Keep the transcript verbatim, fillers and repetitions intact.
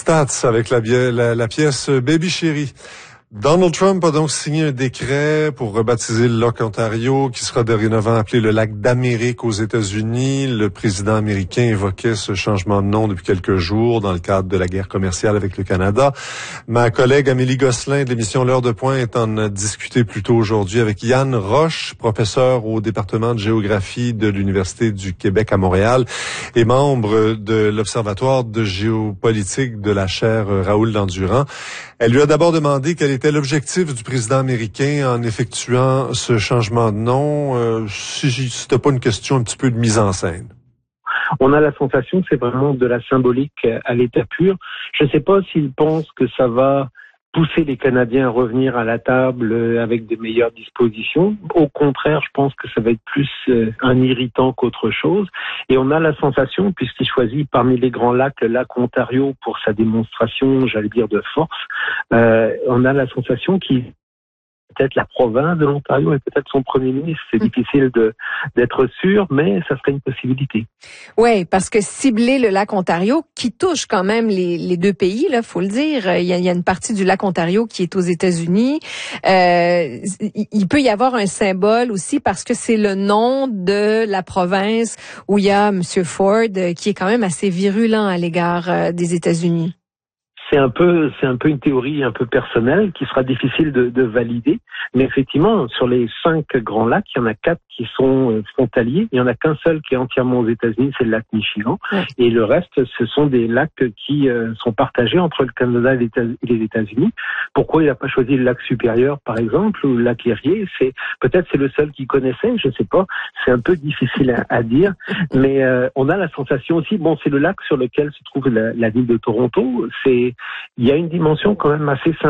Stats avec la, la, la pièce Baby Chérie. Donald Trump a donc signé un décret pour rebaptiser le lac Ontario, qui sera dorénavant appelé le lac d'Amérique aux États-Unis. Le président américain évoquait ce changement de nom depuis quelques jours dans le cadre de la guerre commerciale avec le Canada. Ma collègue Amélie Gosselin de l'émission L'heure de pointe en a discuté plus tôt aujourd'hui avec Yann Roche, professeur au département de géographie de l'Université du Québec à Montréal et membre de l'Observatoire de géopolitique de la chaire Raoul Dandurand. Elle lui a d'abord demandé quel était l'objectif du président américain en effectuant ce changement de nom, euh, si c'était pas une question un petit peu de mise en scène. On a la sensation que c'est vraiment de la symbolique à l'état pur. Je ne sais pas s'il pense que ça va pousser les Canadiens à revenir à la table avec des meilleures dispositions. Au contraire, je pense que ça va être plus un irritant qu'autre chose. Et on a la sensation, puisqu'il choisit parmi les grands lacs le lac Ontario pour sa démonstration, j'allais dire, de force, euh, on a la sensation qu'il peut-être la province de l'Ontario et peut-être son premier ministre. C'est mmh. difficile de d'être sûr, mais ça serait une possibilité. Oui, parce que cibler le lac Ontario, qui touche quand même les, les deux pays, là, faut le dire. Il y, a, il y a une partie du lac Ontario qui est aux États-Unis. Euh, il peut y avoir un symbole aussi parce que c'est le nom de la province où il y a M. Ford, qui est quand même assez virulent à l'égard des États-Unis. C'est un peu, c'est un peu une théorie un peu personnelle qui sera difficile de, de valider. Mais effectivement, sur les cinq grands lacs, il y en a quatre qui sont frontaliers. Il y en a qu'un seul qui est entièrement aux États-Unis, c'est le lac Michigan. Ouais. Et le reste, ce sont des lacs qui euh, sont partagés entre le Canada et les États-Unis. Pourquoi il n'a pas choisi le lac Supérieur, par exemple, ou le lac Erie? C'est peut-être c'est le seul qu'il connaissait, je sais pas. C'est un peu difficile à, à dire. Mais euh, on a la sensation aussi. Bon, c'est le lac sur lequel se trouve la, la ville de Toronto. C'est il y a une dimension quand même assez